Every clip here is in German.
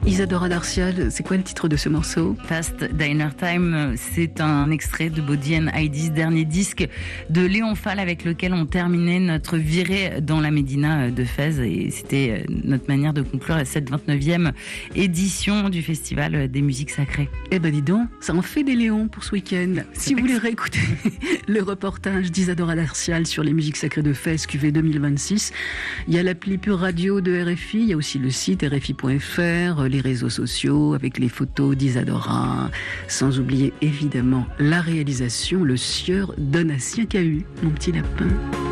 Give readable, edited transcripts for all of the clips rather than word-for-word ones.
Isadora Darcial, c'est quoi le titre de ce morceau? Fast Diner Time, c'est un extrait de Body and Heidi's dernier disque de Léon Fall avec lequel on terminait notre virée dans la Médina de Fès et c'était notre manière de conclure cette 29e édition du Festival des musiques sacrées. Eh ben dis donc, ça en fait des Léons pour ce week-end. Si vous voulez réécouter le reportage d'Isadora Darcial sur les musiques sacrées de Fès QV 2026, il y a l'appli Pure Radio de RFI, il y a aussi le site rfi.fr, les réseaux sociaux avec les photos d'Isadora, sans oublier évidemment la réalisation, le sieur Donatien Cahu, mon petit lapin.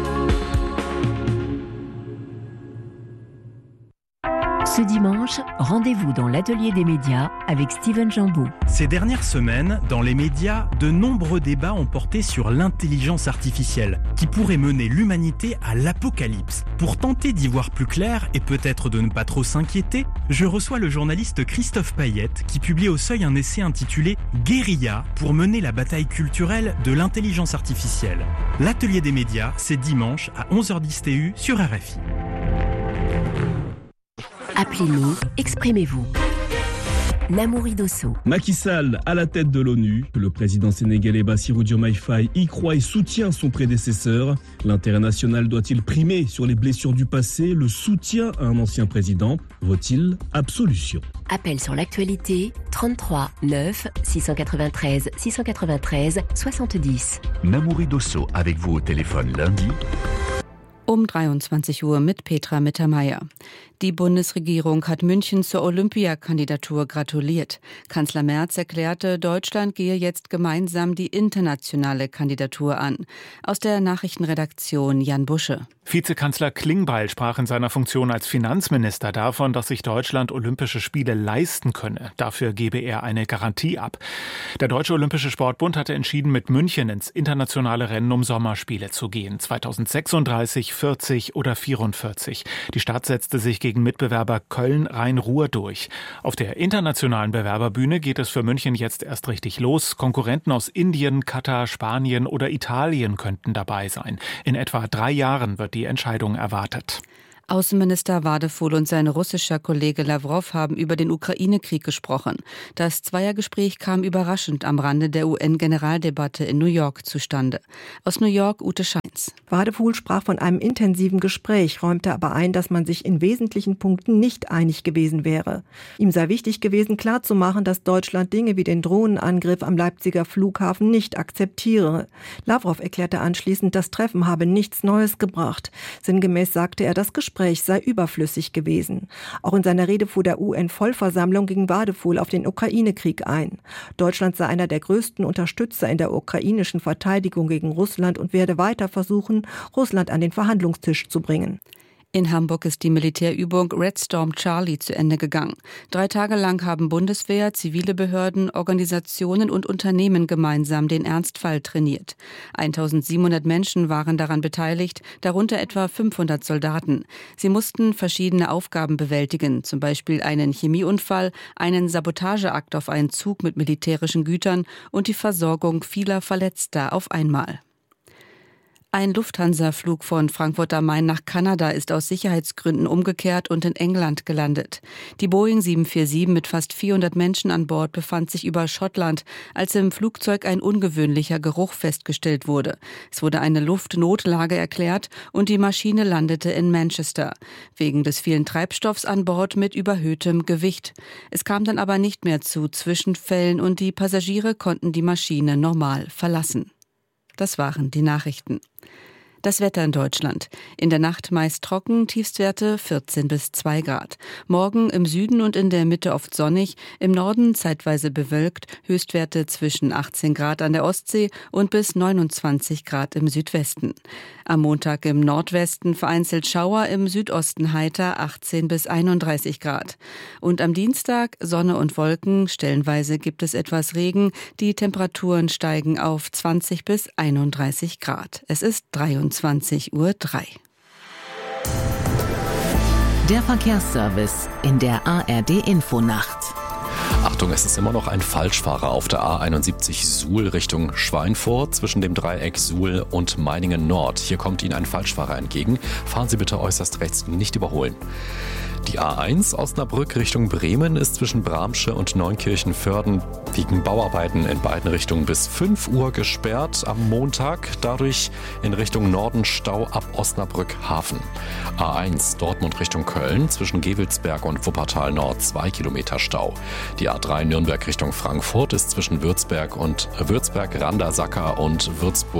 Ce dimanche, rendez-vous dans l'atelier des médias avec Steven Jambeau. Ces dernières semaines, dans les médias, de nombreux débats ont porté sur l'intelligence artificielle, qui pourrait mener l'humanité à l'apocalypse. Pour tenter d'y voir plus clair et peut-être de ne pas trop s'inquiéter, je reçois le journaliste Christophe Payette, qui publie au Seuil un essai intitulé « Guérilla pour mener la bataille culturelle de l'intelligence artificielle ». L'atelier des médias, c'est dimanche à 11h10 TU sur RFI. Appelez-nous, exprimez-vous. Namouri Dosso. Macky Sall à la tête de l'ONU. Le président sénégalais Bassirou Diomaye Faye y croit et soutient son prédécesseur. L'intérêt national doit-il primer sur les blessures du passé? Le soutien à un ancien président vaut-il absolution? Appel sur l'actualité 33 9 693 693 70. Namouri Dosso avec vous au téléphone lundi. 23 Uhr mit Petra Mittermeier. Die Bundesregierung hat München zur Olympiakandidatur gratuliert. Kanzler Merz erklärte, Deutschland gehe jetzt gemeinsam die internationale Kandidatur an. Aus der Nachrichtenredaktion Jan Busche. Vizekanzler Klingbeil sprach in seiner Funktion als Finanzminister davon, dass sich Deutschland Olympische Spiele leisten könne. Dafür gebe er eine Garantie ab. Der Deutsche Olympische Sportbund hatte entschieden, mit München ins internationale Rennen um Sommerspiele zu gehen. 2036, 40 oder 44. Die Stadt setzte sich gegen Mitbewerber Köln-Rhein-Ruhr durch. Auf der internationalen Bewerberbühne geht es für München jetzt erst richtig los. Konkurrenten aus Indien, Katar, Spanien oder Italien könnten dabei sein. In etwa 3 Jahren wird die Entscheidung erwartet. Außenminister Wadefuhl und sein russischer Kollege Lavrov haben über den Ukraine-Krieg gesprochen. Das Zweiergespräch kam überraschend am Rande der UN-Generaldebatte in New York zustande. Aus New York Ute Scheins. Wadefuhl sprach von einem intensiven Gespräch, räumte aber ein, dass man sich in wesentlichen Punkten nicht einig gewesen wäre. Ihm sei wichtig gewesen, klarzumachen, dass Deutschland Dinge wie den Drohnenangriff am Leipziger Flughafen nicht akzeptiere. Lavrov erklärte anschließend, das Treffen habe nichts Neues gebracht. Sinngemäß sagte er, das Gespräch sei überflüssig gewesen. Auch in seiner Rede vor der UN-Vollversammlung ging Wadefuhl auf den Ukraine-Krieg ein. Deutschland sei einer der größten Unterstützer in der ukrainischen Verteidigung gegen Russland und werde weiter versuchen, Russland an den Verhandlungstisch zu bringen. In Hamburg ist die Militärübung Red Storm Charlie zu Ende gegangen. 3 Tage lang haben Bundeswehr, zivile Behörden, Organisationen und Unternehmen gemeinsam den Ernstfall trainiert. 1700 Menschen waren daran beteiligt, darunter etwa 500 Soldaten. Sie mussten verschiedene Aufgaben bewältigen, zum Beispiel einen Chemieunfall, einen Sabotageakt auf einen Zug mit militärischen Gütern und die Versorgung vieler Verletzter auf einmal. Ein Lufthansa-Flug von Frankfurt am Main nach Kanada ist aus Sicherheitsgründen umgekehrt und in England gelandet. Die Boeing 747 mit fast 400 Menschen an Bord befand sich über Schottland, als im Flugzeug ein ungewöhnlicher Geruch festgestellt wurde. Es wurde eine Luftnotlage erklärt und die Maschine landete in Manchester. Wegen des vielen Treibstoffs an Bord mit überhöhtem Gewicht. Es kam dann aber nicht mehr zu Zwischenfällen und die Passagiere konnten die Maschine normal verlassen. Das waren die Nachrichten. Das Wetter in Deutschland. In der Nacht meist trocken, Tiefstwerte 14 bis 2 Grad. Morgen im Süden und in der Mitte oft sonnig, im Norden zeitweise bewölkt, Höchstwerte zwischen 18 Grad an der Ostsee und bis 29 Grad im Südwesten. Am Montag im Nordwesten vereinzelt Schauer, im Südosten heiter 18 bis 31 Grad. Und am Dienstag Sonne und Wolken, stellenweise gibt es etwas Regen, die Temperaturen steigen auf 20 bis 31 Grad. Es ist 23:03 Uhr. Der Verkehrsservice in der ARD-Infonacht. Achtung, es ist immer noch ein Falschfahrer auf der A71 Suhl Richtung Schweinfurt zwischen dem Dreieck Suhl und Meiningen Nord. Hier kommt Ihnen ein Falschfahrer entgegen. Fahren Sie bitte äußerst rechts, nicht überholen. Die A1 Osnabrück Richtung Bremen ist zwischen Bramsche und Neunkirchen-Vörden wegen Bauarbeiten in beiden Richtungen bis 5 Uhr gesperrt am Montag. Dadurch in Richtung Norden Stau ab Osnabrück-Hafen. A1 Dortmund Richtung Köln zwischen Gevelsberg und Wuppertal Nord 2 Kilometer Stau. Die A3 Nürnberg Richtung Frankfurt ist zwischen Würzburg-Randersacker und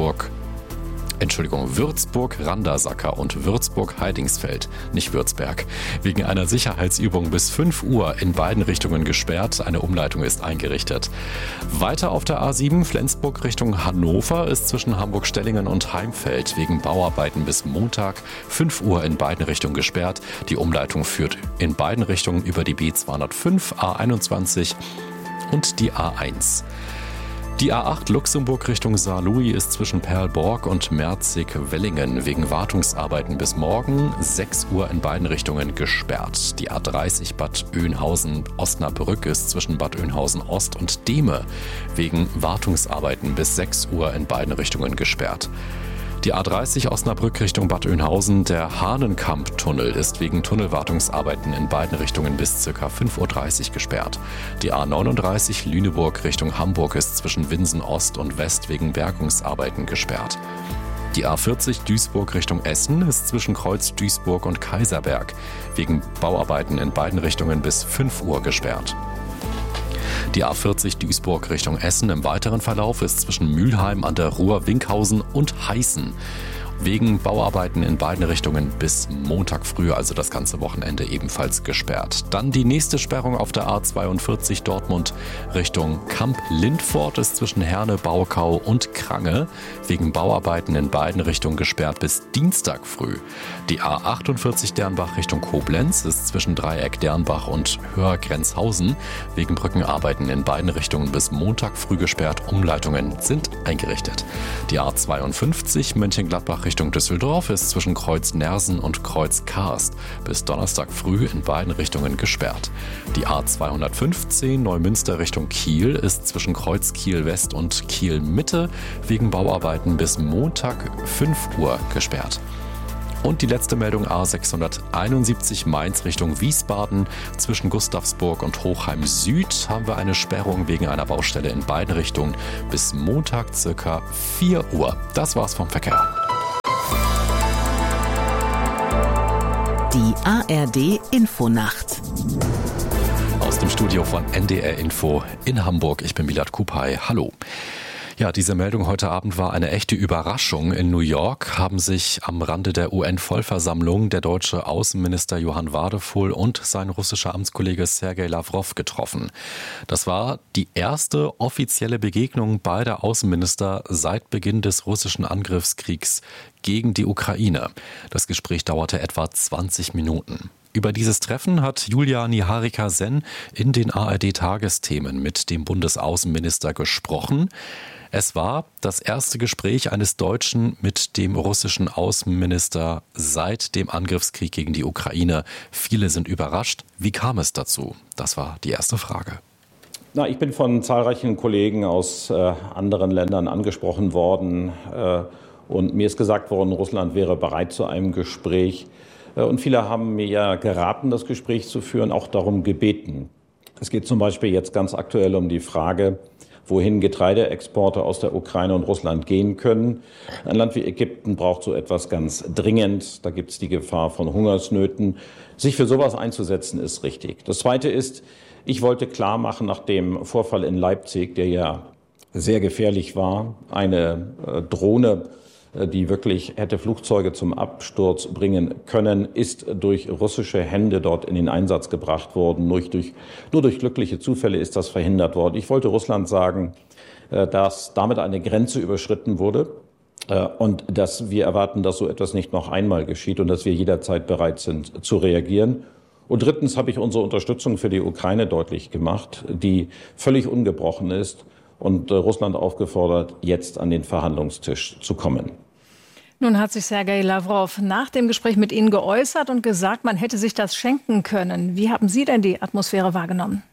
Würzburg-Randersacker und Würzburg-Heidingsfeld, nicht Würzberg, wegen einer Sicherheitsübung bis 5 Uhr in beiden Richtungen gesperrt. Eine Umleitung ist eingerichtet. Weiter auf der A7 Flensburg Richtung Hannover ist zwischen Hamburg-Stellingen und Heimfeld wegen Bauarbeiten bis Montag 5 Uhr in beiden Richtungen gesperrt. Die Umleitung führt in beiden Richtungen über die B205, A21 und die A1. Die A8 Luxemburg Richtung Saarlouis ist zwischen Perlborg und Merzig-Wellingen wegen Wartungsarbeiten bis morgen 6 Uhr in beiden Richtungen gesperrt. Die A30 Bad Oeynhausen-Osnabrück ist zwischen Bad Oeynhausen-Ost und Dehme wegen Wartungsarbeiten bis 6 Uhr in beiden Richtungen gesperrt. Die A30 Osnabrück Richtung Bad Oeynhausen, der Hahnenkamp-Tunnel ist wegen Tunnelwartungsarbeiten in beiden Richtungen bis ca. 5.30 Uhr gesperrt. Die A39 Lüneburg Richtung Hamburg ist zwischen Winsen Ost und West wegen Bergungsarbeiten gesperrt. Die A40 Duisburg Richtung Essen ist zwischen Kreuz Duisburg und Kaiserberg wegen Bauarbeiten in beiden Richtungen bis 5 Uhr gesperrt. Die A40 Duisburg Richtung Essen im weiteren Verlauf ist zwischen Mülheim an der Ruhr, Winkhausen und Heißen wegen Bauarbeiten in beiden Richtungen bis Montag früh, also das ganze Wochenende, ebenfalls gesperrt. Dann die nächste Sperrung auf der A42 Dortmund Richtung Kamp-Lindfort ist zwischen Herne, Baukau und Krange wegen Bauarbeiten in beiden Richtungen gesperrt bis Dienstag früh. Die A48 Dernbach Richtung Koblenz ist zwischen Dreieck Dernbach und Höhr-Grenzhausen wegen Brückenarbeiten in beiden Richtungen bis Montag früh gesperrt. Umleitungen sind eingerichtet. Die A52 Mönchengladbach Richtung Düsseldorf ist zwischen Kreuz Nersen und Kreuz Karst bis Donnerstag früh in beiden Richtungen gesperrt. Die A215 Neumünster Richtung Kiel ist zwischen Kreuz Kiel West und Kiel Mitte wegen Bauarbeiten bis Montag 5 Uhr gesperrt. Und die letzte Meldung A671 Mainz Richtung Wiesbaden. Zwischen Gustavsburg und Hochheim Süd haben wir eine Sperrung wegen einer Baustelle in beiden Richtungen bis Montag ca. 4 Uhr. Das war's vom Verkehr. Die ARD Infonacht. Aus dem Studio von NDR Info in Hamburg. Ich bin Milad Kupay. Hallo. Ja, diese Meldung heute Abend war eine echte Überraschung. In New York haben sich am Rande der UN-Vollversammlung der deutsche Außenminister Johann Wadephul und sein russischer Amtskollege Sergei Lavrov getroffen. Das war die erste offizielle Begegnung beider Außenminister seit Beginn des russischen Angriffskriegs gegen die Ukraine. Das Gespräch dauerte etwa 20 Minuten. Über dieses Treffen hat Julia Niharika-Sen in den ARD-Tagesthemen mit dem Bundesaußenminister gesprochen. Es war das erste Gespräch eines Deutschen mit dem russischen Außenminister seit dem Angriffskrieg gegen die Ukraine. Viele sind überrascht. Wie kam es dazu? Das war die erste Frage. Ich bin von zahlreichen Kollegen aus anderen Ländern angesprochen worden. Und mir ist gesagt worden, Russland wäre bereit zu einem Gespräch. Und viele haben mir ja geraten, das Gespräch zu führen, auch darum gebeten. Es geht zum Beispiel jetzt ganz aktuell um die Frage, wohin Getreideexporte aus der Ukraine und Russland gehen können. Ein Land wie Ägypten braucht so etwas ganz dringend. Da gibt es die Gefahr von Hungersnöten. Sich für sowas einzusetzen, ist richtig. Das Zweite ist, ich wollte klar machen, nach dem Vorfall in Leipzig, der ja sehr gefährlich war, eine Drohne, die wirklich hätte Flugzeuge zum Absturz bringen können, ist durch russische Hände dort in den Einsatz gebracht worden. Nur durch glückliche Zufälle ist das verhindert worden. Ich wollte Russland sagen, dass damit eine Grenze überschritten wurde und dass wir erwarten, dass so etwas nicht noch einmal geschieht und dass wir jederzeit bereit sind zu reagieren. Und drittens habe ich unsere Unterstützung für die Ukraine deutlich gemacht, die völlig ungebrochen ist, und Russland aufgefordert, jetzt an den Verhandlungstisch zu kommen. Nun hat sich Sergei Lavrov nach dem Gespräch mit Ihnen geäußert und gesagt, man hätte sich das schenken können. Wie haben Sie denn die Atmosphäre wahrgenommen?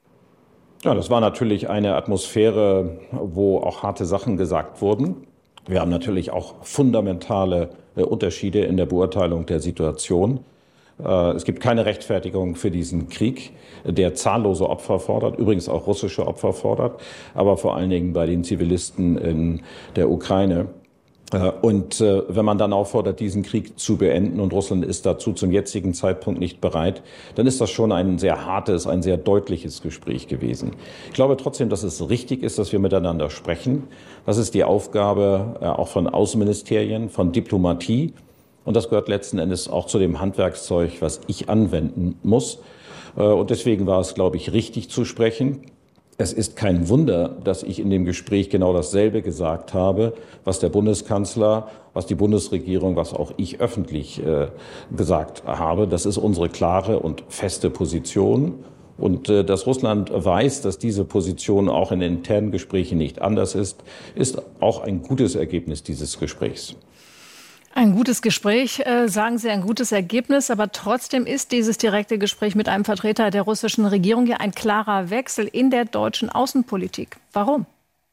Ja, das war natürlich eine Atmosphäre, wo auch harte Sachen gesagt wurden. Wir haben natürlich auch fundamentale Unterschiede in der Beurteilung der Situation. Es gibt keine Rechtfertigung für diesen Krieg, der zahllose Opfer fordert, übrigens auch russische Opfer fordert, aber vor allen Dingen bei den Zivilisten in der Ukraine. Und wenn man dann auffordert, diesen Krieg zu beenden und Russland ist dazu zum jetzigen Zeitpunkt nicht bereit, dann ist das schon ein sehr hartes, ein sehr deutliches Gespräch gewesen. Ich glaube trotzdem, dass es richtig ist, dass wir miteinander sprechen. Das ist die Aufgabe auch von Außenministerien, von Diplomatie. Und das gehört letzten Endes auch zu dem Handwerkszeug, was ich anwenden muss. Und deswegen war es, glaube ich, richtig zu sprechen. Es ist kein Wunder, dass ich in dem Gespräch genau dasselbe gesagt habe, was der Bundeskanzler, was die Bundesregierung, was auch ich öffentlich gesagt habe. Das ist unsere klare und feste Position. Und dass Russland weiß, dass diese Position auch in internen Gesprächen nicht anders ist auch ein gutes Ergebnis dieses Gesprächs. Ein gutes Gespräch, sagen Sie, ein gutes Ergebnis. Aber trotzdem ist dieses direkte Gespräch mit einem Vertreter der russischen Regierung ja ein klarer Wechsel in der deutschen Außenpolitik. Warum?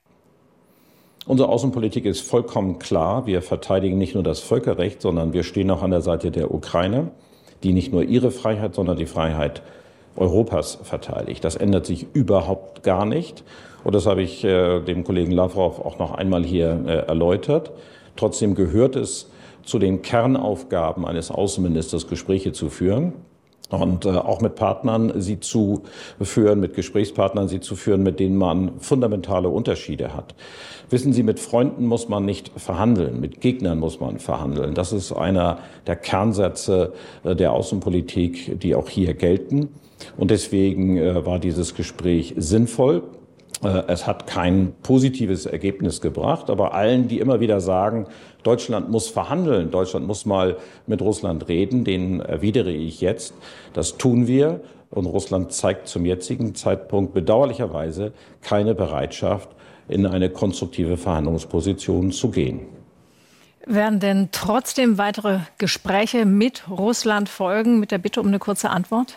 Unsere Außenpolitik ist vollkommen klar. Wir verteidigen nicht nur das Völkerrecht, sondern wir stehen auch an der Seite der Ukraine, die nicht nur ihre Freiheit, sondern die Freiheit Europas verteidigt. Das ändert sich überhaupt gar nicht. Und das habe ich dem Kollegen Lavrov auch noch einmal hier erläutert. Trotzdem gehört es zu den Kernaufgaben eines Außenministers, Gespräche zu führen und auch mit Partnern sie zu führen, mit Gesprächspartnern sie zu führen, mit denen man fundamentale Unterschiede hat. Wissen Sie, mit Freunden muss man nicht verhandeln, mit Gegnern muss man verhandeln. Das ist einer der Kernsätze der Außenpolitik, die auch hier gelten. Und deswegen war dieses Gespräch sinnvoll. Es hat kein positives Ergebnis gebracht, aber allen, die immer wieder sagen, Deutschland muss verhandeln, Deutschland muss mal mit Russland reden, denen erwidere ich jetzt, das tun wir. Und Russland zeigt zum jetzigen Zeitpunkt bedauerlicherweise keine Bereitschaft, in eine konstruktive Verhandlungsposition zu gehen. Werden denn trotzdem weitere Gespräche mit Russland folgen? Mit der Bitte um eine kurze Antwort.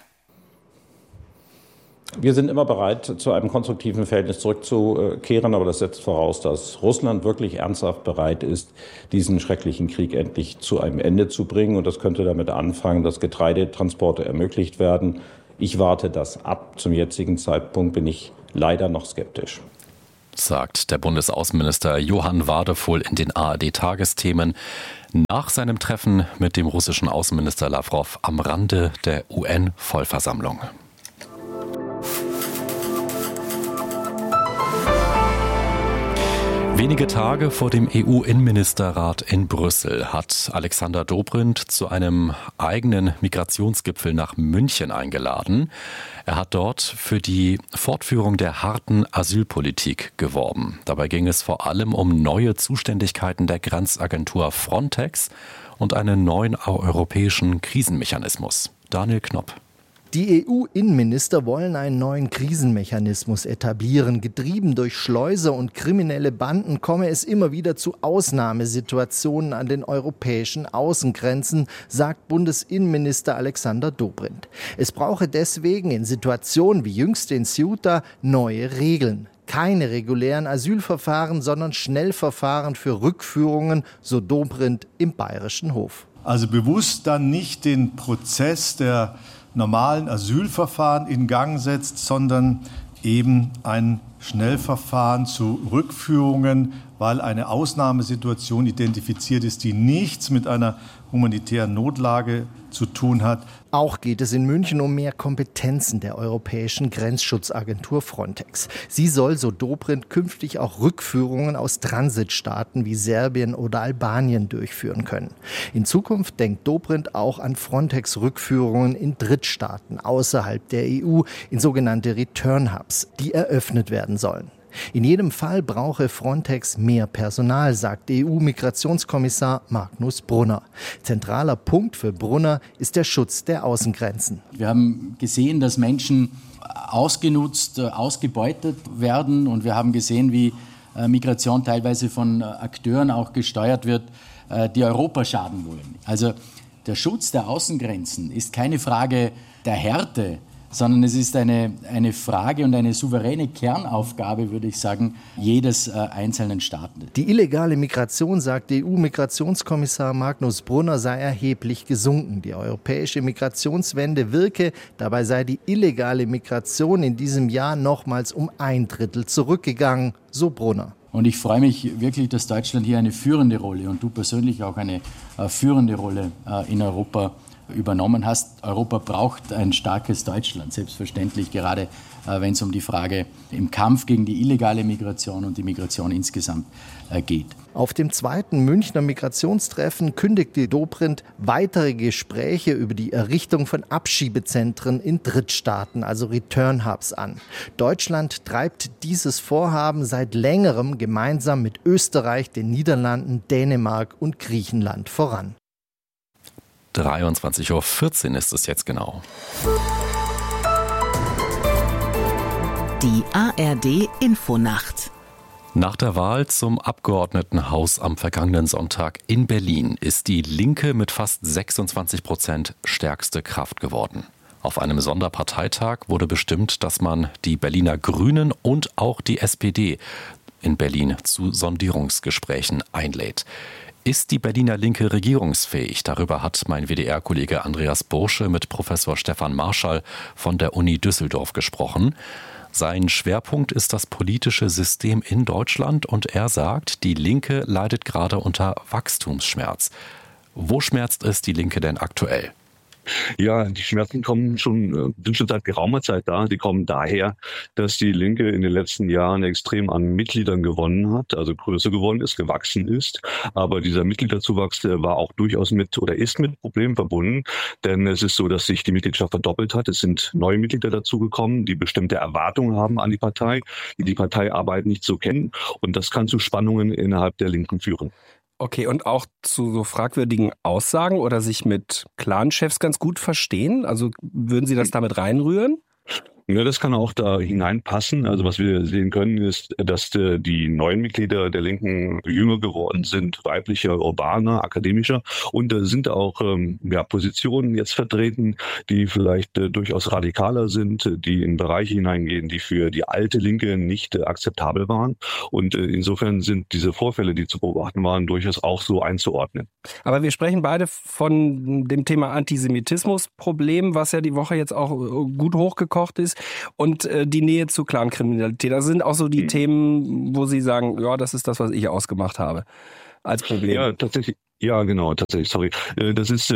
Wir sind immer bereit, zu einem konstruktiven Verhältnis zurückzukehren, aber das setzt voraus, dass Russland wirklich ernsthaft bereit ist, diesen schrecklichen Krieg endlich zu einem Ende zu bringen. Und das könnte damit anfangen, dass Getreidetransporte ermöglicht werden. Ich warte das ab. Zum jetzigen Zeitpunkt bin ich leider noch skeptisch. Sagt der Bundesaußenminister Johann Wadefuhl in den ARD-Tagesthemen nach seinem Treffen mit dem russischen Außenminister Lavrov am Rande der UN-Vollversammlung. Wenige Tage vor dem EU-Innenministerrat in Brüssel hat Alexander Dobrindt zu einem eigenen Migrationsgipfel nach München eingeladen. Er hat dort für die Fortführung der harten Asylpolitik geworben. Dabei ging es vor allem um neue Zuständigkeiten der Grenzagentur Frontex und einen neuen europäischen Krisenmechanismus. Daniel Knopp. Die EU-Innenminister wollen einen neuen Krisenmechanismus etablieren. Getrieben durch Schleuser und kriminelle Banden komme es immer wieder zu Ausnahmesituationen an den europäischen Außengrenzen, sagt Bundesinnenminister Alexander Dobrindt. Es brauche deswegen in Situationen wie jüngst in Ceuta neue Regeln. Keine regulären Asylverfahren, sondern Schnellverfahren für Rückführungen, so Dobrindt im Bayerischen Hof. Also bewusst dann nicht den Prozess der normalen Asylverfahren in Gang setzt, sondern eben ein Schnellverfahren zu Rückführungen, weil eine Ausnahmesituation identifiziert ist, die nichts mit einer humanitären Notlage zu tun hat. Auch geht es in München um mehr Kompetenzen der europäischen Grenzschutzagentur Frontex. Sie soll, so Dobrindt, künftig auch Rückführungen aus Transitstaaten wie Serbien oder Albanien durchführen können. In Zukunft denkt Dobrindt auch an Frontex-Rückführungen in Drittstaaten außerhalb der EU, in sogenannte Return-Hubs, die eröffnet werden sollen. In jedem Fall brauche Frontex mehr Personal, sagt EU-Migrationskommissar Magnus Brunner. Zentraler Punkt für Brunner ist der Schutz der Außengrenzen. Wir haben gesehen, dass Menschen ausgenutzt, ausgebeutet werden, und wir haben gesehen, wie Migration teilweise von Akteuren auch gesteuert wird, die Europa schaden wollen. Also der Schutz der Außengrenzen ist keine Frage der Härte, sondern es ist eine Frage und eine souveräne Kernaufgabe, würde ich sagen, jedes einzelnen Staaten. Die illegale Migration, sagt EU-Migrationskommissar Magnus Brunner, sei erheblich gesunken. Die europäische Migrationswende wirke, dabei sei die illegale Migration in diesem Jahr nochmals um 1/3 zurückgegangen, so Brunner. Und ich freue mich wirklich, dass Deutschland hier eine führende Rolle und du persönlich auch eine führende Rolle in Europa übernommen hast. Europa braucht ein starkes Deutschland, selbstverständlich, gerade wenn es um die Frage im Kampf gegen die illegale Migration und die Migration insgesamt geht. Auf dem 2. Münchner Migrationstreffen kündigte Dobrindt weitere Gespräche über die Errichtung von Abschiebezentren in Drittstaaten, also Return Hubs, an. Deutschland treibt dieses Vorhaben seit längerem gemeinsam mit Österreich, den Niederlanden, Dänemark und Griechenland voran. 23:14 Uhr ist es jetzt genau. Die ARD Infonacht. Nach der Wahl zum Abgeordnetenhaus am vergangenen Sonntag in Berlin ist die Linke mit fast 26% stärkste Kraft geworden. Auf einem Sonderparteitag wurde bestimmt, dass man die Berliner Grünen und auch die SPD in Berlin zu Sondierungsgesprächen einlädt. Ist die Berliner Linke regierungsfähig? Darüber hat mein WDR-Kollege Andreas Bursche mit Professor Stefan Marschall von der Uni Düsseldorf gesprochen. Sein Schwerpunkt ist das politische System in Deutschland und er sagt, die Linke leidet gerade unter Wachstumsschmerz. Wo schmerzt es die Linke denn aktuell? Ja, die Schmerzen sind schon seit geraumer Zeit da. Die kommen daher, dass die Linke in den letzten Jahren extrem an Mitgliedern gewonnen hat, also größer geworden ist, gewachsen ist. Aber dieser Mitgliederzuwachs war auch durchaus ist mit Problemen verbunden. Denn es ist so, dass sich die Mitgliedschaft verdoppelt hat. Es sind neue Mitglieder dazugekommen, die bestimmte Erwartungen haben an die Partei, die Parteiarbeit nicht so kennen. Und das kann zu Spannungen innerhalb der Linken führen. Okay, und auch zu so fragwürdigen Aussagen oder sich mit Clanchefs ganz gut verstehen? Also würden Sie das damit reinrühren? Ja, das kann auch da hineinpassen. Also was wir sehen können, ist, dass die neuen Mitglieder der Linken jünger geworden sind, weiblicher, urbaner, akademischer. Und da sind auch Positionen jetzt vertreten, die vielleicht durchaus radikaler sind, die in Bereiche hineingehen, die für die alte Linke nicht akzeptabel waren. Und insofern sind diese Vorfälle, die zu beobachten waren, durchaus auch so einzuordnen. Aber wir sprechen beide von dem Thema Antisemitismus-Problem, was ja die Woche jetzt auch gut hochgekocht ist. Und die Nähe zu Clankriminalität. Das sind auch so die Themen, wo Sie sagen, ja, das ist das, was ich ausgemacht habe als Problem. Ja, tatsächlich. Ja, genau, tatsächlich, sorry. Das ist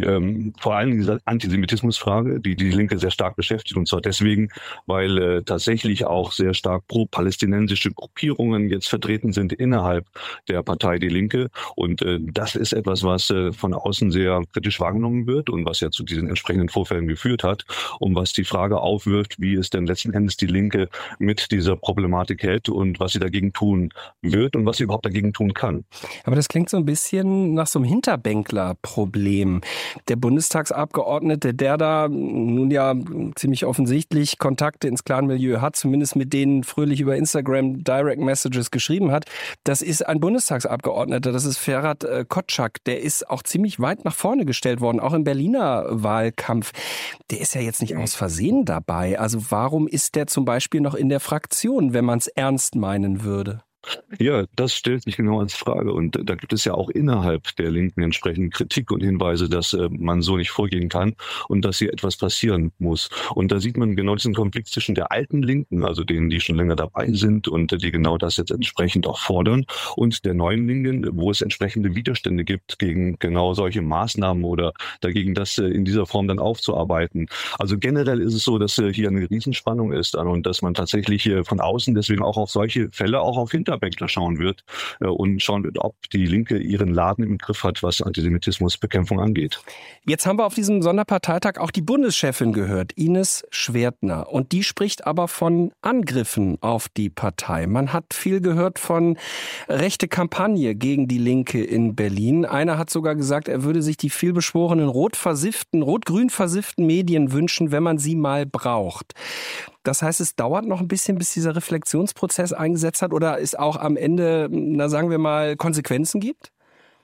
vor allem diese Antisemitismusfrage, die Linke sehr stark beschäftigt. Und zwar deswegen, weil tatsächlich auch sehr stark pro-palästinensische Gruppierungen jetzt vertreten sind innerhalb der Partei Die Linke. Und das ist etwas, was von außen sehr kritisch wahrgenommen wird und was ja zu diesen entsprechenden Vorfällen geführt hat. Und was die Frage aufwirft, wie es denn letzten Endes die Linke mit dieser Problematik hält und was sie dagegen tun wird und was sie überhaupt dagegen tun kann. Aber das klingt so ein bisschen nach so einem Hinterbänkler-Problem. Der Bundestagsabgeordnete, der da nun ja ziemlich offensichtlich Kontakte ins Clan-Milieu hat, zumindest mit denen fröhlich über Instagram Direct Messages geschrieben hat, das ist ein Bundestagsabgeordneter, das ist Ferhat Kotschak. Der ist auch ziemlich weit nach vorne gestellt worden, auch im Berliner Wahlkampf. Der ist ja jetzt nicht aus Versehen dabei. Also warum ist der zum Beispiel noch in der Fraktion, wenn man es ernst meinen würde? Ja, das stellt sich genau als Frage. Und da gibt es ja auch innerhalb der Linken entsprechend Kritik und Hinweise, dass man so nicht vorgehen kann und dass hier etwas passieren muss. Und da sieht man genau diesen Konflikt zwischen der alten Linken, also denen, die schon länger dabei sind und die genau das jetzt entsprechend auch fordern, und der neuen Linken, wo es entsprechende Widerstände gibt gegen genau solche Maßnahmen oder dagegen, das in dieser Form dann aufzuarbeiten. Also generell ist es so, dass hier eine Riesenspannung ist und dass man tatsächlich von außen deswegen auch auf solche Fälle, auch auf Hinterbänkler schauen wird und schauen wird, ob die Linke ihren Laden im Griff hat, was Antisemitismusbekämpfung angeht. Jetzt haben wir auf diesem Sonderparteitag auch die Bundeschefin gehört, Ines Schwertner. Und die spricht aber von Angriffen auf die Partei. Man hat viel gehört von rechte Kampagne gegen die Linke in Berlin. Einer hat sogar gesagt, er würde sich die vielbeschworenen rot-grün versifften Medien wünschen, wenn man sie mal braucht. Das heißt, es dauert noch ein bisschen, bis dieser Reflexionsprozess eingesetzt hat oder es auch am Ende, sagen wir mal, Konsequenzen gibt?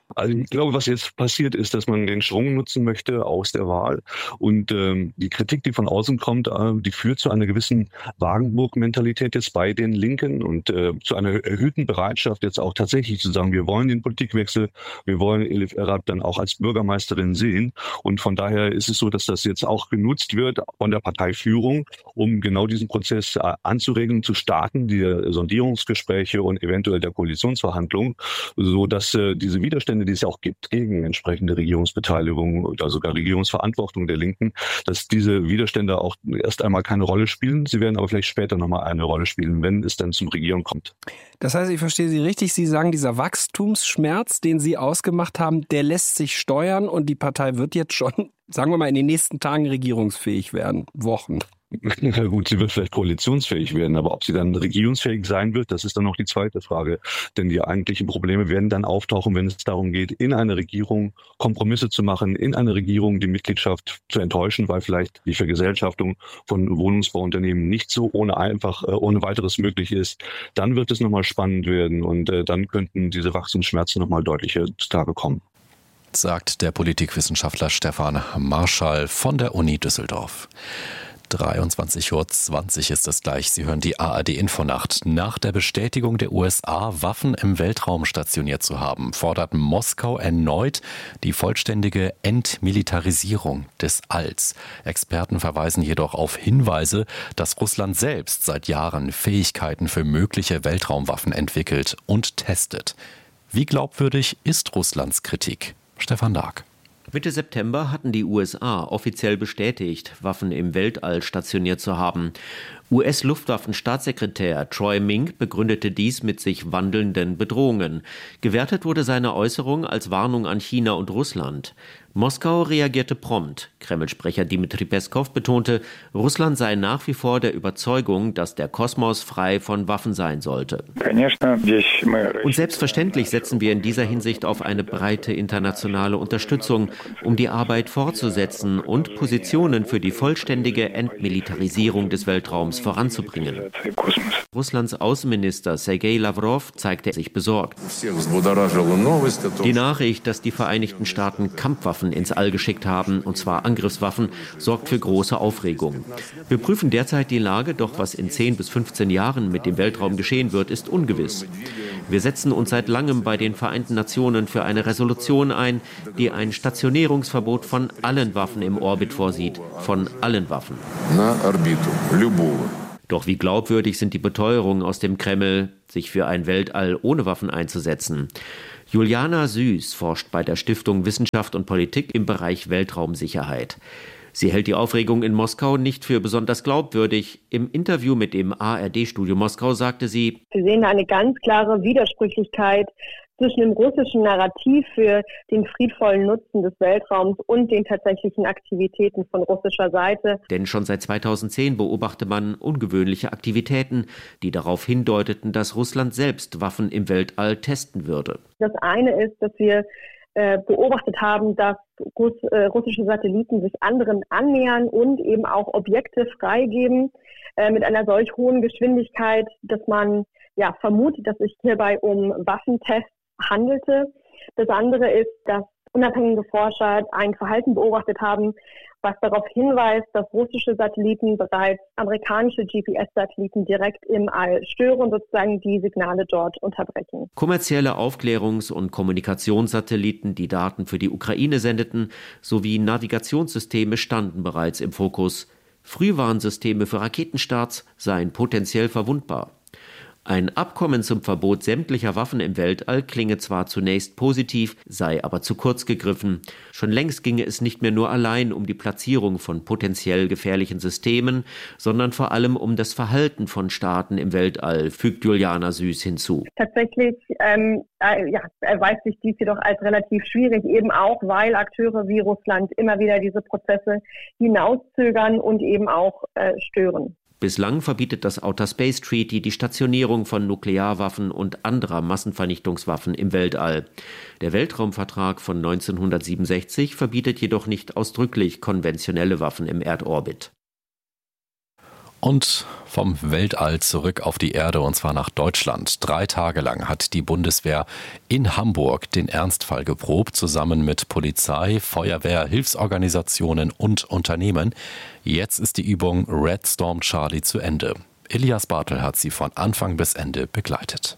Also ich glaube, was jetzt passiert ist, dass man den Schwung nutzen möchte aus der Wahl. Und die Kritik, die von außen kommt, die führt zu einer gewissen Wagenburg-Mentalität jetzt bei den Linken und zu einer erhöhten Bereitschaft, jetzt auch tatsächlich zu sagen, wir wollen den Politikwechsel, wir wollen Elif Erab dann auch als Bürgermeisterin sehen. Und von daher ist es so, dass das jetzt auch genutzt wird von der Parteiführung, um genau diesen Prozess anzuregen, zu starten, die Sondierungsgespräche und eventuell der Koalitionsverhandlungen, so dass diese Widerstände, die es ja auch gibt gegen entsprechende Regierungsbeteiligung oder sogar Regierungsverantwortung der Linken, dass diese Widerstände auch erst einmal keine Rolle spielen. Sie werden aber vielleicht später nochmal eine Rolle spielen, wenn es dann zum Regieren kommt. Das heißt, ich verstehe Sie richtig, Sie sagen, dieser Wachstumsschmerz, den Sie ausgemacht haben, der lässt sich steuern und die Partei wird jetzt schon, sagen wir mal, in den nächsten Tagen regierungsfähig werden, Wochen. Na gut, sie wird vielleicht koalitionsfähig werden, aber ob sie dann regierungsfähig sein wird, das ist dann noch die zweite Frage. Denn die eigentlichen Probleme werden dann auftauchen, wenn es darum geht, in einer Regierung Kompromisse zu machen, in einer Regierung die Mitgliedschaft zu enttäuschen, weil vielleicht die Vergesellschaftung von Wohnungsbauunternehmen nicht so ohne weiteres möglich ist. Dann wird es nochmal spannend werden und dann könnten diese Wachstumsschmerzen nochmal deutlicher zutage kommen. Sagt der Politikwissenschaftler Stefan Marschall von der Uni Düsseldorf. 23:20 Uhr ist es gleich. Sie hören die ARD-Infonacht. Nach der Bestätigung der USA, Waffen im Weltraum stationiert zu haben, fordert Moskau erneut die vollständige Entmilitarisierung des Alls. Experten verweisen jedoch auf Hinweise, dass Russland selbst seit Jahren Fähigkeiten für mögliche Weltraumwaffen entwickelt und testet. Wie glaubwürdig ist Russlands Kritik? Stefan Dark. Mitte September hatten die USA offiziell bestätigt, Waffen im Weltall stationiert zu haben. US-Luftwaffenstaatssekretär Troy Mink begründete dies mit sich wandelnden Bedrohungen. Gewertet wurde seine Äußerung als Warnung an China und Russland. Moskau reagierte prompt. Kreml-Sprecher Dmitri Peskow betonte, Russland sei nach wie vor der Überzeugung, dass der Kosmos frei von Waffen sein sollte. Und selbstverständlich setzen wir in dieser Hinsicht auf eine breite internationale Unterstützung, um die Arbeit fortzusetzen und Positionen für die vollständige Entmilitarisierung des Weltraums voranzubringen. Russlands Außenminister Sergei Lavrov zeigte sich besorgt. Die Nachricht, dass die Vereinigten Staaten Kampfwaffen ins All geschickt haben, und zwar Angriffswaffen, sorgt für große Aufregung. Wir prüfen derzeit die Lage, doch was in 10 bis 15 Jahren mit dem Weltraum geschehen wird, ist ungewiss. Wir setzen uns seit langem bei den Vereinten Nationen für eine Resolution ein, die ein Stationierungsverbot von allen Waffen im Orbit vorsieht. Von allen Waffen. Doch wie glaubwürdig sind die Beteuerungen aus dem Kreml, sich für ein Weltall ohne Waffen einzusetzen? Juliana Süß forscht bei der Stiftung Wissenschaft und Politik im Bereich Weltraumsicherheit. Sie hält die Aufregung in Moskau nicht für besonders glaubwürdig. Im Interview mit dem ARD-Studio Moskau sagte sie: Wir sehen eine ganz klare Widersprüchlichkeit zwischen dem russischen Narrativ für den friedvollen Nutzen des Weltraums und den tatsächlichen Aktivitäten von russischer Seite. Denn schon seit 2010 beobachte man ungewöhnliche Aktivitäten, die darauf hindeuteten, dass Russland selbst Waffen im Weltall testen würde. Das eine ist, dass wir beobachtet haben, dass russische Satelliten sich anderen annähern und eben auch Objekte freigeben mit einer solch hohen Geschwindigkeit, dass man vermutet, dass es hierbei um Waffentests handelte. Das andere ist, dass unabhängige Forscher ein Verhalten beobachtet haben, was darauf hinweist, dass russische Satelliten bereits amerikanische GPS-Satelliten direkt im All stören und sozusagen die Signale dort unterbrechen. Kommerzielle Aufklärungs- und Kommunikationssatelliten, die Daten für die Ukraine sendeten, sowie Navigationssysteme standen bereits im Fokus. Frühwarnsysteme für Raketenstarts seien potenziell verwundbar. Ein Abkommen zum Verbot sämtlicher Waffen im Weltall klinge zwar zunächst positiv, sei aber zu kurz gegriffen. Schon längst ginge es nicht mehr nur allein um die Platzierung von potenziell gefährlichen Systemen, sondern vor allem um das Verhalten von Staaten im Weltall, fügt Juliana Süß hinzu. Tatsächlich erweist sich dies jedoch als relativ schwierig, eben auch, weil Akteure wie Russland immer wieder diese Prozesse hinauszögern und eben auch stören. Bislang verbietet das Outer Space Treaty die Stationierung von Nuklearwaffen und anderer Massenvernichtungswaffen im Weltall. Der Weltraumvertrag von 1967 verbietet jedoch nicht ausdrücklich konventionelle Waffen im Erdorbit. Und vom Weltall zurück auf die Erde, und zwar nach Deutschland. 3 Tage lang hat die Bundeswehr in Hamburg den Ernstfall geprobt, zusammen mit Polizei, Feuerwehr, Hilfsorganisationen und Unternehmen. Jetzt ist die Übung Red Storm Charlie zu Ende. Elias Bartel hat sie von Anfang bis Ende begleitet.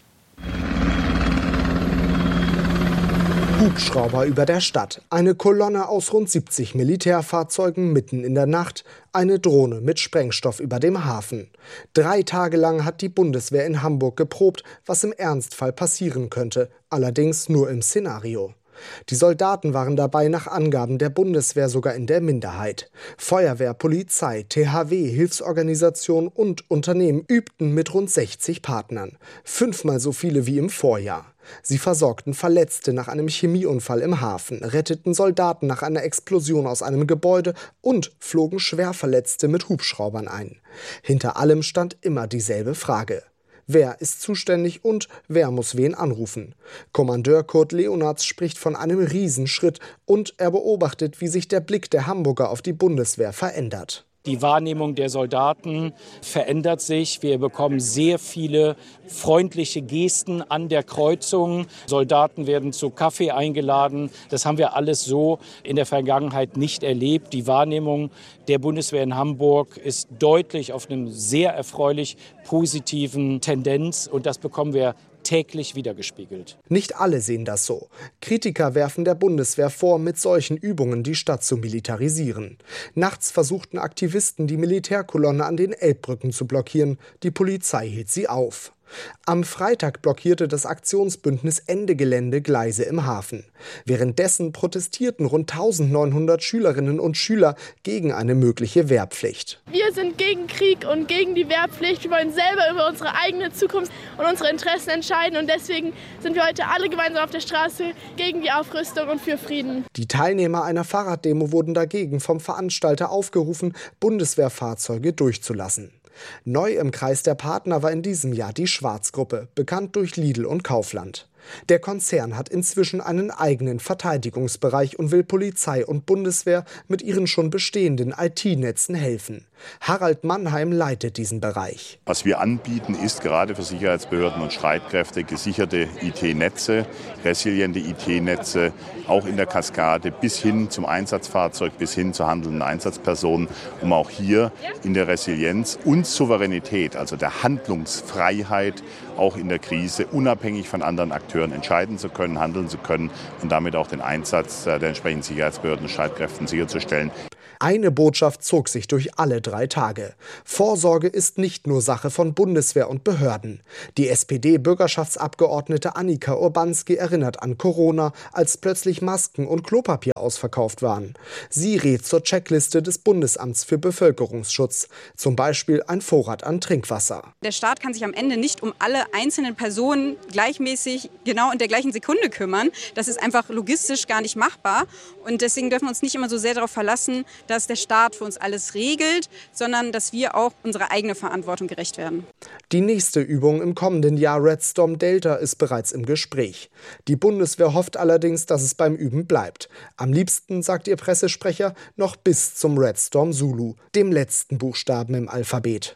Hubschrauber über der Stadt, eine Kolonne aus rund 70 Militärfahrzeugen mitten in der Nacht, eine Drohne mit Sprengstoff über dem Hafen. 3 Tage lang hat die Bundeswehr in Hamburg geprobt, was im Ernstfall passieren könnte, allerdings nur im Szenario. Die Soldaten waren dabei nach Angaben der Bundeswehr sogar in der Minderheit. Feuerwehr, Polizei, THW, Hilfsorganisationen und Unternehmen übten mit rund 60 Partnern. 5-mal so viele wie im Vorjahr. Sie versorgten Verletzte nach einem Chemieunfall im Hafen, retteten Soldaten nach einer Explosion aus einem Gebäude und flogen Schwerverletzte mit Hubschraubern ein. Hinter allem stand immer dieselbe Frage: Wer ist zuständig und wer muss wen anrufen? Kommandeur Kurt Leonards spricht von einem Riesenschritt und er beobachtet, wie sich der Blick der Hamburger auf die Bundeswehr verändert. Die Wahrnehmung der Soldaten verändert sich. Wir bekommen sehr viele freundliche Gesten an der Kreuzung. Soldaten werden zu Kaffee eingeladen. Das haben wir alles so in der Vergangenheit nicht erlebt. Die Wahrnehmung der Bundeswehr in Hamburg ist deutlich auf einem sehr erfreulich positiven Tendenz. Und das bekommen wir täglich wiedergespiegelt. Nicht alle sehen das so. Kritiker werfen der Bundeswehr vor, mit solchen Übungen die Stadt zu militarisieren. Nachts versuchten Aktivisten, die Militärkolonne an den Elbbrücken zu blockieren. Die Polizei hielt sie auf. Am Freitag blockierte das Aktionsbündnis Ende Gelände Gleise im Hafen. Währenddessen protestierten rund 1900 Schülerinnen und Schüler gegen eine mögliche Wehrpflicht. Wir sind gegen Krieg und gegen die Wehrpflicht. Wir wollen selber über unsere eigene Zukunft und unsere Interessen entscheiden. Und deswegen sind wir heute alle gemeinsam auf der Straße gegen die Aufrüstung und für Frieden. Die Teilnehmer einer Fahrraddemo wurden dagegen vom Veranstalter aufgerufen, Bundeswehrfahrzeuge durchzulassen. Neu im Kreis der Partner war in diesem Jahr die Schwarz-Gruppe, bekannt durch Lidl und Kaufland. Der Konzern hat inzwischen einen eigenen Verteidigungsbereich und will Polizei und Bundeswehr mit ihren schon bestehenden IT-Netzen helfen. Harald Mannheim leitet diesen Bereich. Was wir anbieten, ist gerade für Sicherheitsbehörden und Streitkräfte gesicherte IT-Netze, resiliente IT-Netze, auch in der Kaskade bis hin zum Einsatzfahrzeug, bis hin zur handelnden Einsatzperson, um auch hier in der Resilienz und Souveränität, also der Handlungsfreiheit, auch in der Krise unabhängig von anderen Akteuren entscheiden zu können, handeln zu können und damit auch den Einsatz der entsprechenden Sicherheitsbehörden und Streitkräften sicherzustellen. Eine Botschaft zog sich durch alle 3 Tage. Vorsorge ist nicht nur Sache von Bundeswehr und Behörden. Die SPD-Bürgerschaftsabgeordnete Annika Urbanski erinnert an Corona, als plötzlich Masken und Klopapier ausverkauft waren. Sie rät zur Checkliste des Bundesamts für Bevölkerungsschutz. Zum Beispiel ein Vorrat an Trinkwasser. Der Staat kann sich am Ende nicht um alle einzelnen Personen gleichmäßig genau in der gleichen Sekunde kümmern. Das ist einfach logistisch gar nicht machbar. Und deswegen dürfen wir uns nicht immer so sehr darauf verlassen, dass der Staat für uns alles regelt, sondern dass wir auch unserer eigenen Verantwortung gerecht werden. Die nächste Übung im kommenden Jahr Red Storm Delta ist bereits im Gespräch. Die Bundeswehr hofft allerdings, dass es beim Üben bleibt. Am liebsten, sagt ihr Pressesprecher, noch bis zum Red Storm Zulu, dem letzten Buchstaben im Alphabet.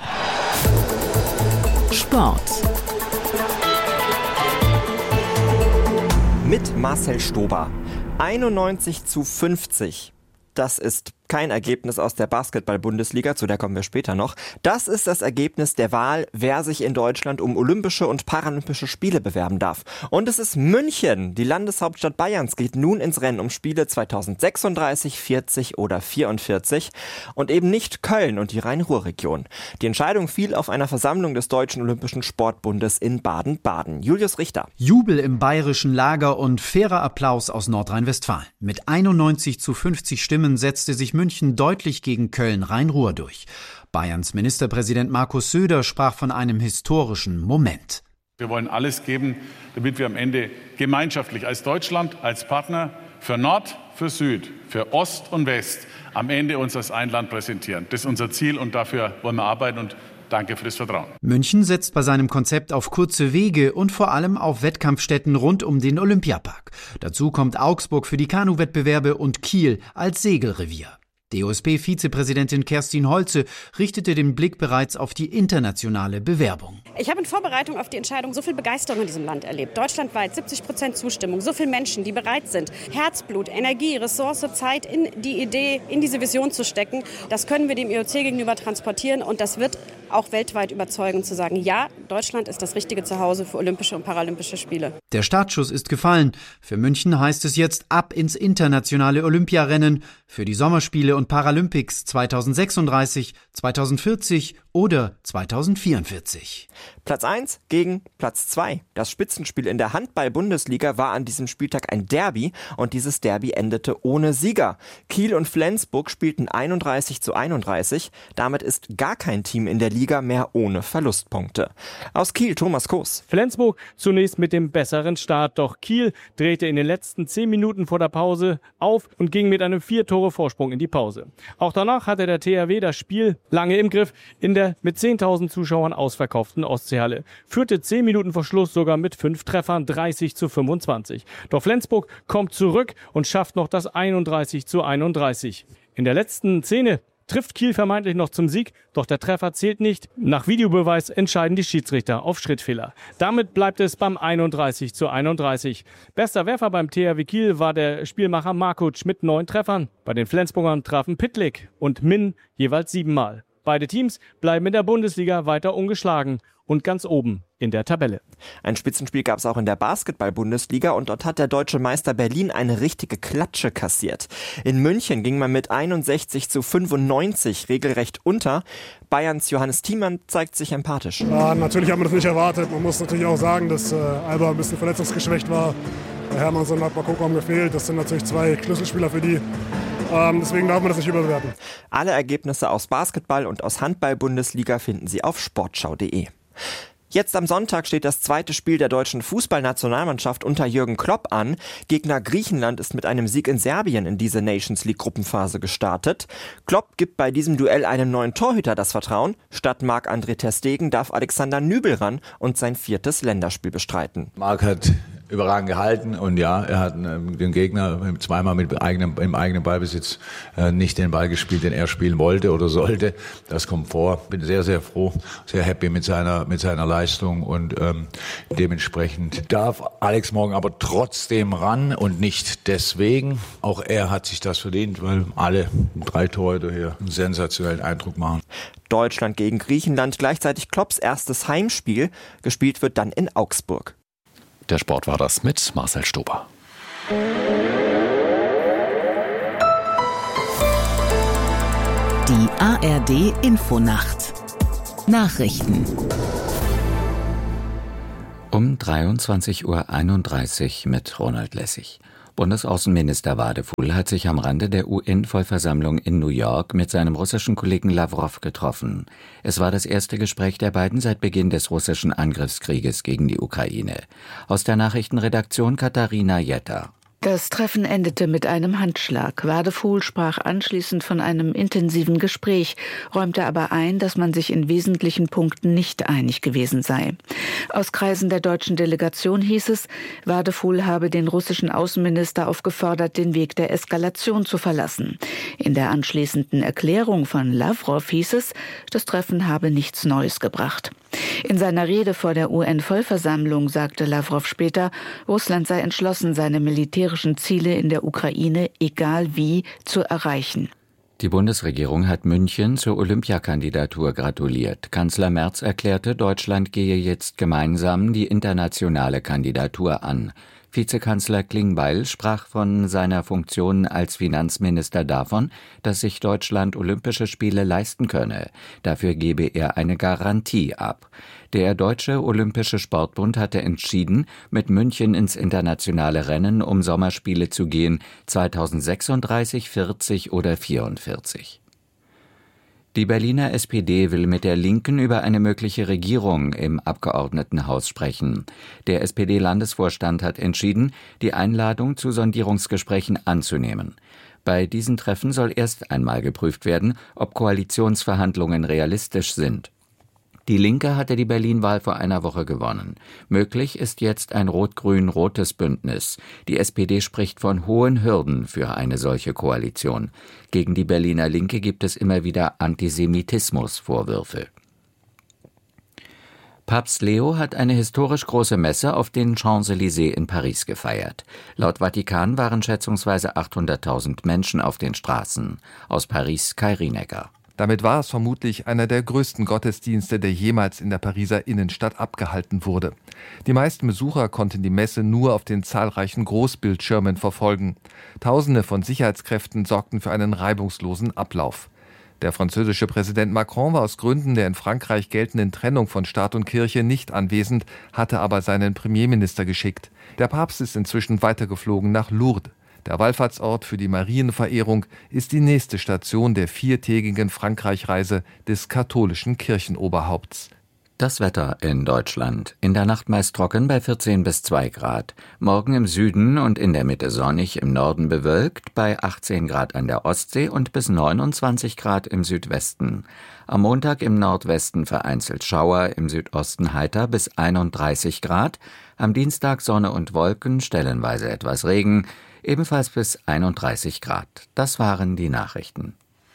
Sport. Mit Marcel Stober. 91:50. Das ist kein Ergebnis aus der Basketball-Bundesliga, zu der kommen wir später noch. Das ist das Ergebnis der Wahl, wer sich in Deutschland um Olympische und Paralympische Spiele bewerben darf. Und es ist München, die Landeshauptstadt Bayerns, geht nun ins Rennen um Spiele 2036, 40 oder 44 und eben nicht Köln und die Rhein-Ruhr-Region. Die Entscheidung fiel auf einer Versammlung des Deutschen Olympischen Sportbundes in Baden-Baden. Julius Richter. Jubel im bayerischen Lager und fairer Applaus aus Nordrhein-Westfalen. Mit 91:50 Stimmen setzte sich München deutlich gegen Köln-Rhein-Ruhr durch. Bayerns Ministerpräsident Markus Söder sprach von einem historischen Moment. Wir wollen alles geben, damit wir am Ende gemeinschaftlich als Deutschland, als Partner für Nord, für Süd, für Ost und West am Ende uns als ein Land präsentieren. Das ist unser Ziel und dafür wollen wir arbeiten und danke für das Vertrauen. München setzt bei seinem Konzept auf kurze Wege und vor allem auf Wettkampfstätten rund um den Olympiapark. Dazu kommt Augsburg für die Kanuwettbewerbe und Kiel als Segelrevier. DOSB-Vizepräsidentin Kerstin Holze richtete den Blick bereits auf die internationale Bewerbung. Ich habe in Vorbereitung auf die Entscheidung so viel Begeisterung in diesem Land erlebt. Deutschlandweit 70% Zustimmung, so viele Menschen, die bereit sind, Herzblut, Energie, Ressource, Zeit in die Idee, in diese Vision zu stecken. Das können wir dem IOC gegenüber transportieren und das wird auch weltweit überzeugen, zu sagen, ja, Deutschland ist das richtige Zuhause für Olympische und Paralympische Spiele. Der Startschuss ist gefallen. Für München heißt es jetzt ab ins internationale Olympiarennen für die Sommerspiele und Paralympics 2036, 2040 oder 2044. Platz 1 gegen Platz 2. Das Spitzenspiel in der Handball-Bundesliga war an diesem Spieltag ein Derby und dieses Derby endete ohne Sieger. Kiel und Flensburg spielten 31:31. Damit ist gar kein Team in der Liga mehr ohne Verlustpunkte. Aus Kiel Thomas Koos. Flensburg zunächst mit dem besseren Start, doch Kiel drehte in den letzten 10 Minuten vor der Pause auf und ging mit einem 4-Tore-Vorsprung in die Pause. Auch danach hatte der THW das Spiel lange im Griff in der mit 10.000 Zuschauern ausverkauften Ostseehalle. Führte 10 Minuten vor Schluss sogar mit 5 Treffern 30:25. Doch Flensburg kommt zurück und schafft noch das 31:31. In der letzten Szene trifft Kiel vermeintlich noch zum Sieg, doch der Treffer zählt nicht. Nach Videobeweis entscheiden die Schiedsrichter auf Schrittfehler. Damit bleibt es beim 31:31. Bester Werfer beim THW Kiel war der Spielmacher Markuc mit 9 Treffern. Bei den Flensburgern trafen Pitlick und Min jeweils 7 Mal. Beide Teams bleiben in der Bundesliga weiter ungeschlagen und ganz oben in der Tabelle. Ein Spitzenspiel gab es auch in der Basketball-Bundesliga und dort hat der deutsche Meister Berlin eine richtige Klatsche kassiert. In München ging man mit 61:95 regelrecht unter. Bayerns Johannes Thiemann zeigt sich empathisch. Ja, natürlich haben wir das nicht erwartet. Man muss natürlich auch sagen, dass Alba ein bisschen verletzungsgeschwächt war. Hermannsson hat Makoko gefehlt. Das sind natürlich 2 Schlüsselspieler für die. Deswegen darf man das nicht überbewerten. Alle Ergebnisse aus Basketball- und aus Handball-Bundesliga finden Sie auf sportschau.de. Jetzt am Sonntag steht das zweite Spiel der deutschen Fußballnationalmannschaft unter Jürgen Klopp an. Gegner Griechenland ist mit einem Sieg in Serbien in diese Nations League Gruppenphase gestartet. Klopp gibt bei diesem Duell einem neuen Torhüter das Vertrauen. Statt Marc-André ter Stegen darf Alexander Nübel ran und sein 4. Länderspiel bestreiten. Marc hat überragend gehalten und ja, er hat den Gegner zweimal im eigenen Ballbesitz nicht den Ball gespielt, den er spielen wollte oder sollte. Das kommt vor. Bin sehr, sehr froh, sehr happy mit seiner Leistung und dementsprechend darf Alex morgen aber trotzdem ran und nicht deswegen. Auch er hat sich das verdient, weil alle 3 Torhüter hier einen sensationellen Eindruck machen. Deutschland gegen Griechenland, gleichzeitig Klopps erstes Heimspiel. Gespielt wird dann in Augsburg. Der Sport war das mit Marcel Stober. Die ARD Infonacht. Nachrichten. Um 23:31 Uhr mit Ronald Lessig. Bundesaußenminister Wadefuhl hat sich am Rande der UN-Vollversammlung in New York mit seinem russischen Kollegen Lawrow getroffen. Es war das erste Gespräch der beiden seit Beginn des russischen Angriffskrieges gegen die Ukraine. Aus der Nachrichtenredaktion Katharina Jetter. Das Treffen endete mit einem Handschlag. Wadefuhl sprach anschließend von einem intensiven Gespräch, räumte aber ein, dass man sich in wesentlichen Punkten nicht einig gewesen sei. Aus Kreisen der deutschen Delegation hieß es, Wadefuhl habe den russischen Außenminister aufgefordert, den Weg der Eskalation zu verlassen. In der anschließenden Erklärung von Lawrow hieß es, das Treffen habe nichts Neues gebracht. In seiner Rede vor der UN-Vollversammlung sagte Lawrow später, Russland sei entschlossen, seine militärischen Ziele in der Ukraine, egal wie, zu erreichen. Die Bundesregierung hat München zur Olympiakandidatur gratuliert. Kanzler Merz erklärte, Deutschland gehe jetzt gemeinsam die internationale Kandidatur an. Vizekanzler Klingbeil sprach von seiner Funktion als Finanzminister davon, dass sich Deutschland Olympische Spiele leisten könne. Dafür gebe er eine Garantie ab. Der Deutsche Olympische Sportbund hatte entschieden, mit München ins internationale Rennen um Sommerspiele zu gehen, 2036, 40 oder 44. Die Berliner SPD will mit der Linken über eine mögliche Regierung im Abgeordnetenhaus sprechen. Der SPD-Landesvorstand hat entschieden, die Einladung zu Sondierungsgesprächen anzunehmen. Bei diesen Treffen soll erst einmal geprüft werden, ob Koalitionsverhandlungen realistisch sind. Die Linke hatte die Berlin-Wahl vor einer Woche gewonnen. Möglich ist jetzt ein rot-grün-rotes Bündnis. Die SPD spricht von hohen Hürden für eine solche Koalition. Gegen die Berliner Linke gibt es immer wieder Antisemitismusvorwürfe. Papst Leo hat eine historisch große Messe auf den Champs-Élysées in Paris gefeiert. Laut Vatikan waren schätzungsweise 800.000 Menschen auf den Straßen. Aus Paris Kai Rienecker. Damit war es vermutlich einer der größten Gottesdienste, der jemals in der Pariser Innenstadt abgehalten wurde. Die meisten Besucher konnten die Messe nur auf den zahlreichen Großbildschirmen verfolgen. Tausende von Sicherheitskräften sorgten für einen reibungslosen Ablauf. Der französische Präsident Macron war aus Gründen der in Frankreich geltenden Trennung von Staat und Kirche nicht anwesend, hatte aber seinen Premierminister geschickt. Der Papst ist inzwischen weitergeflogen nach Lourdes. Der Wallfahrtsort für die Marienverehrung ist die nächste Station der 4-tägigen Frankreich-Reise des katholischen Kirchenoberhaupts. Das Wetter in Deutschland. In der Nacht meist trocken bei 14 bis 2 Grad. Morgen im Süden und in der Mitte sonnig, im Norden bewölkt, bei 18 Grad an der Ostsee und bis 29 Grad im Südwesten. Am Montag im Nordwesten vereinzelt Schauer, im Südosten heiter bis 31 Grad. Am Dienstag Sonne und Wolken, stellenweise etwas Regen, ebenfalls bis 31 Grad. Das waren die Nachrichten.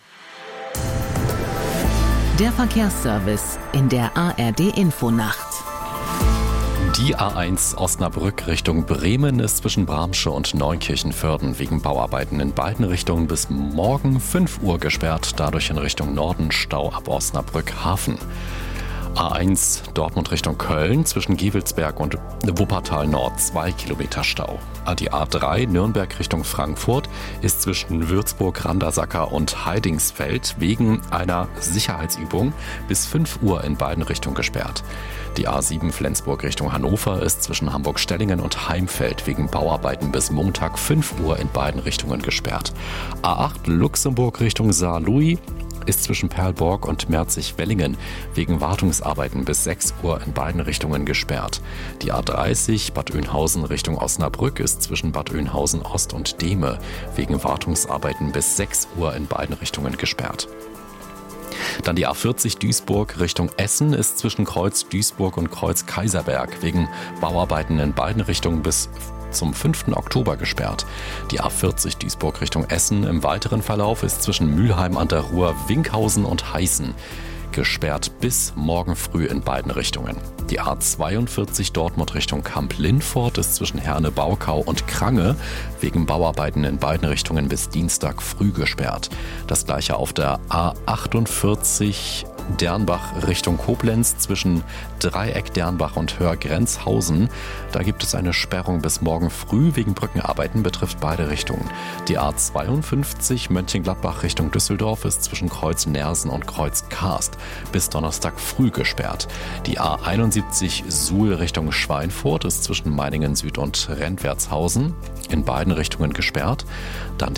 Der Verkehrsservice in der ARD-Infonacht. Die A1 Osnabrück Richtung Bremen ist zwischen Bramsche und Neukirchen-Vörden wegen Bauarbeiten in beiden Richtungen bis morgen 5 Uhr gesperrt, dadurch in Richtung Norden Stau ab Osnabrück-Hafen. A1 Dortmund Richtung Köln zwischen Gevelsberg und Wuppertal Nord 2 Kilometer Stau. Die A3 Nürnberg Richtung Frankfurt ist zwischen Würzburg, Randasacker und Heidingsfeld wegen einer Sicherheitsübung bis 5 Uhr in beiden Richtungen gesperrt. Die A7 Flensburg Richtung Hannover ist zwischen Hamburg-Stellingen und Heimfeld wegen Bauarbeiten bis Montag 5 Uhr in beiden Richtungen gesperrt. A8 Luxemburg Richtung Saarlouis ist zwischen Perlborg und Merzig-Wellingen wegen Wartungsarbeiten bis 6 Uhr in beiden Richtungen gesperrt. Die A30 Bad Oeynhausen Richtung Osnabrück ist zwischen Bad Oeynhausen Ost und Dehme wegen Wartungsarbeiten bis 6 Uhr in beiden Richtungen gesperrt. Dann die A40 Duisburg Richtung Essen ist zwischen Kreuz Duisburg und Kreuz Kaiserberg wegen Bauarbeiten in beiden Richtungen bis zum 5. Oktober gesperrt. Die A40 Duisburg Richtung Essen im weiteren Verlauf ist zwischen Mülheim an der Ruhr, Winkhausen und Heißen gesperrt bis morgen früh in beiden Richtungen. Die A42 Dortmund Richtung Kamp-Lindfort ist zwischen Herne-Baukau und Krange wegen Bauarbeiten in beiden Richtungen bis Dienstag früh gesperrt. Das gleiche auf der A48 Dernbach Richtung Koblenz zwischen Dreieck Dernbach und Hörgrenzhausen. Da gibt es eine Sperrung bis morgen früh wegen Brückenarbeiten, betrifft beide Richtungen. Die A52 Mönchengladbach Richtung Düsseldorf ist zwischen Kreuz Nersen und Kreuz Karst bis Donnerstag früh gesperrt. Die A71 Suhl Richtung Schweinfurt ist zwischen Meiningen Süd und Rentwertshausen in beiden Richtungen gesperrt. Dann die